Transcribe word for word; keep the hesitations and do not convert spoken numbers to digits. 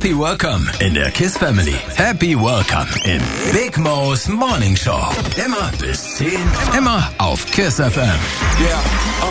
Happy Welcome in der KISS Family. Happy Welcome in Big Mo's Morning Show. Immer bis zehn, immer auf KISS F M. Yeah.